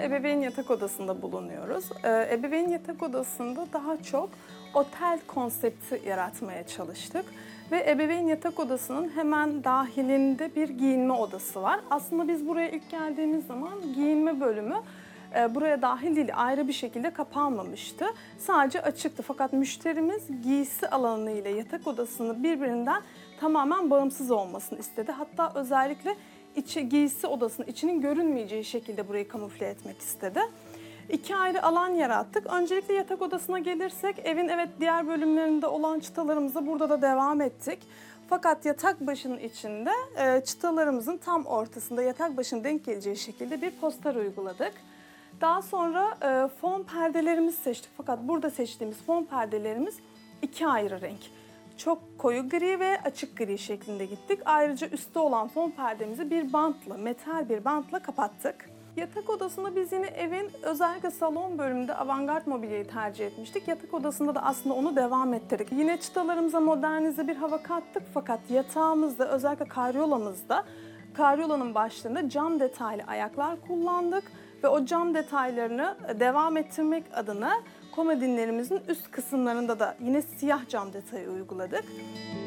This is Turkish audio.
ebeveyn yatak odasında bulunuyoruz. Ebeveyn yatak odasında daha çok otel konsepti yaratmaya çalıştık. Ve ebeveyn yatak odasının hemen dahilinde bir giyinme odası var. Aslında biz buraya ilk geldiğimiz zaman giyinme bölümü buraya dahil değil, ayrı bir şekilde kapanmamıştı. Sadece açıktı. Fakat müşterimiz giysi alanı ile yatak odasını birbirinden tamamen bağımsız olmasını istedi. Hatta özellikle giysi odasının içinin görünmeyeceği şekilde burayı kamufle etmek istedi. İki ayrı alan yarattık. Öncelikle yatak odasına gelirsek evin diğer bölümlerinde olan çıtalarımıza burada da devam ettik. Fakat yatak başının içinde çıtalarımızın tam ortasında yatak başına denk geleceği şekilde bir poster uyguladık. Daha sonra fon perdelerimizi seçtik. Fakat burada seçtiğimiz fon perdelerimiz iki ayrı renk. Çok koyu gri ve açık gri şeklinde gittik. Ayrıca üstte olan fon perdemizi bir bantla, metal bir bantla kapattık. Yatak odasında biz yine evin özellikle salon bölümünde avantgard mobilyayı tercih etmiştik. Yatak odasında da aslında onu devam ettirdik. Yine çıtalarımıza modernize bir hava kattık fakat yatağımızda özellikle karyolamızda karyolanın başlarında cam detaylı ayaklar kullandık. Ve o cam detaylarını devam ettirmek adına komodinlerimizin üst kısımlarında da yine siyah cam detayı uyguladık.